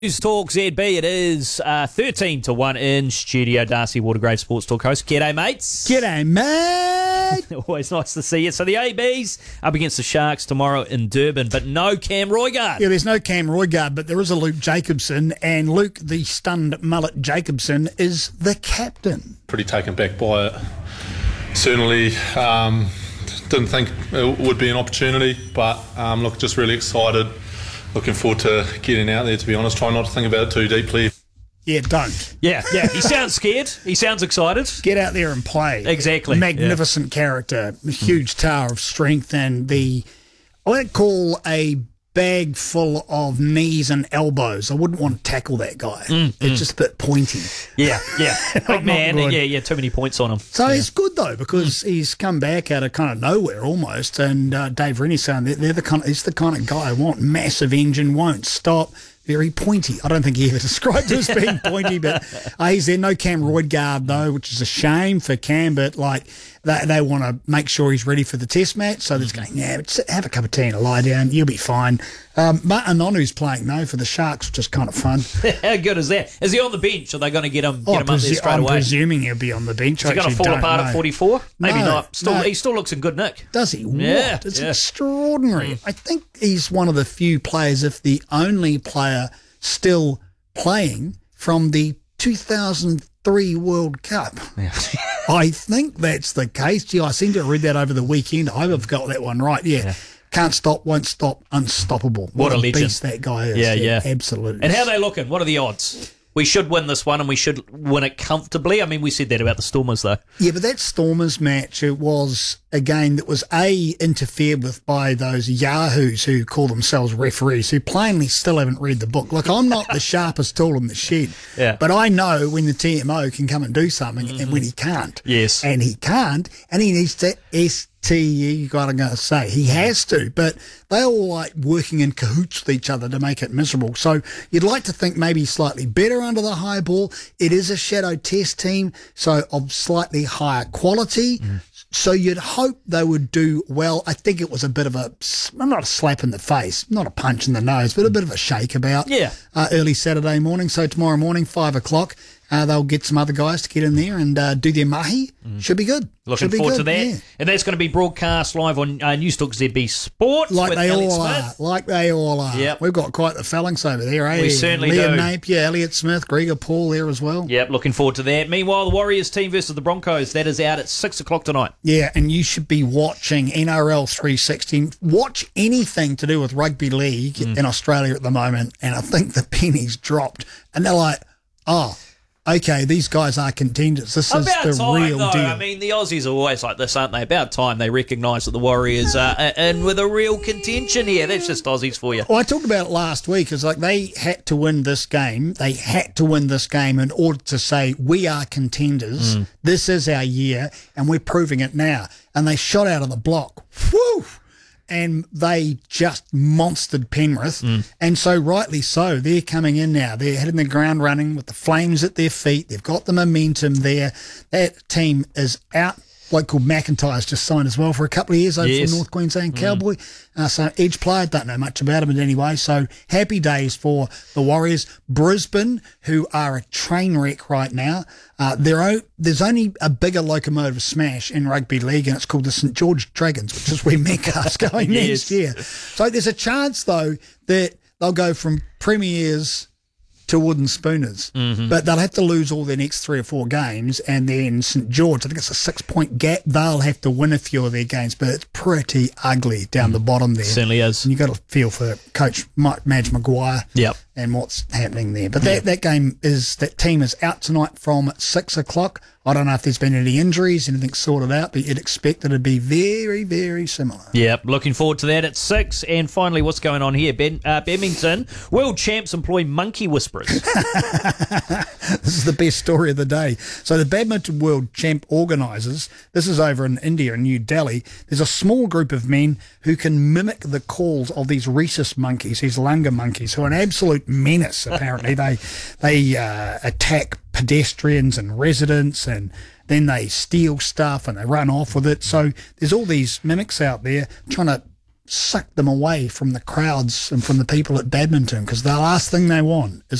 News Talk ZB, it is 13 to 1 in studio. Darcy Watergrave, Sports Talk host. G'day, mates. G'day, mate. Always nice to see you. So the ABs up against the Sharks tomorrow in Durban, but no Cam Roigard. Yeah, there's no Cam Roigard, but there is a Luke Jacobson, and Luke, the stunned mullet Jacobson, is the captain. Pretty taken back by it. Certainly didn't think it would be an opportunity, but look, just really excited. Looking forward to getting out there, to be honest. Try not to think about it too deeply. Yeah, don't. Yeah. He sounds scared. He sounds excited. Get out there and play. Exactly. Magnificent character, a huge tower of strength, and I wouldn't call a bag full of knees and elbows. I wouldn't want to tackle that guy. It's just a bit pointy. Yeah. Big man. Good. Yeah, too many points on him. So it's good, though, because he's come back out of kind of nowhere almost, and Dave Rennie's saying that he's the kind of guy I want. Massive engine, won't stop, very pointy. I don't think he ever described him as being pointy, but he's there. No Cam Roigard, though, which is a shame for Cam, but like they want to make sure he's ready for the test match, so they're just going, just have a cup of tea and a lie down, you'll be fine. Martin Onu's playing, though, for the Sharks, which is kind of fun. How good is that? Is he on the bench? Are they going to get him up there straight away? I'm presuming he'll be on the bench. Is he going to fall apart at 44? Maybe not. He still looks in good nick. Does he? Yeah, what? It's extraordinary. I think he's one of the few players, if the only player still playing from the 2003 World Cup. Yeah. I think that's the case. Gee, I seem to have read that over the weekend. I hope I've got that one right. Yeah. Can't stop, won't stop, unstoppable. What a legend. Beast that guy is. Yeah. Absolutely. And how are they looking? What are the odds? We should win this one, and we should win it comfortably. I mean, we said that about the Stormers, though. Yeah, but that Stormers match, it was a game that was, interfered with by those yahoos who call themselves referees, who plainly still haven't read the book. Look, I'm not the sharpest tool in the shed, but I know when the TMO can come and do something and when he can't. Yes. And he can't, and he needs to you got to say he has to, but they all like working in cahoots with each other to make it miserable. So you'd like to think maybe slightly better under the high ball. It is a shadow test team, so of slightly higher quality. So you'd hope they would do well. I think it was a bit of not a slap in the face, not a punch in the nose, but a bit of a shake about early Saturday morning. So tomorrow morning, 5 o'clock, they'll get some other guys to get in there and do their mahi. Should be good. Looking forward to that. Yeah. And that's going to be broadcast live on News Talk ZB Sport. Like they all are. Yep. We've got quite the phalanx over there, eh? We certainly Liam do. Napier, Elliot Smith, Gregor Paul there as well. Yep, looking forward to that. Meanwhile, the Warriors team versus the Broncos, that is out at 6 o'clock tonight. Yeah, and you should be watching NRL 360. Watch anything to do with rugby league in Australia at the moment, and I think the penny's dropped. And they're like, okay, these guys are contenders. This is the real deal. I mean, the Aussies are always like this, aren't they? About time they recognise that the Warriors are in with a real contention here. That's just Aussies for you. Well, I talked about it last week. It's like they had to win this game. They had to win this game in order to say, we are contenders. This is our year, and we're proving it now. And they shot out of the block. Whew! And they just monstered Penrith. And so rightly so, they're coming in now. They're hitting the ground running with the Flames at their feet. They've got the momentum there. That team is out. Bloke called McIntyre's just signed as well for a couple of years over for North Queensland Cowboy. So edge player, don't know much about him in any way. So happy days for the Warriors. Brisbane, who are a train wreck right now. There's only a bigger locomotive smash in rugby league, and it's called the St George Dragons, which is where Metcalf's going next year. So there's a chance, though, that they'll go from premiers to wooden spooners, but they'll have to lose all their next 3 or 4 games, and then St George, I think it's a 6-point gap, they'll have to win a few of their games, but it's pretty ugly down the bottom there. Certainly is. And you've got to feel for Coach Madge Maguire and what's happening there. But that team is out tonight from 6 o'clock. I don't know if there's been any injuries, anything sorted out, but you'd expect it to be very, very similar. Yep, looking forward to that at 6. And finally, what's going on here? Badminton, world champs employ monkey whisperers. This is the best story of the day. So the Badminton World Champ organisers, this is over in India, in New Delhi, there's a small group of men who can mimic the calls of these rhesus monkeys, these langur monkeys, who are an absolute menace, apparently. They attack pedestrians and residents, and then they steal stuff and they run off with it. So there's all these mimics out there trying to suck them away from the crowds and from the people at badminton, because the last thing they want is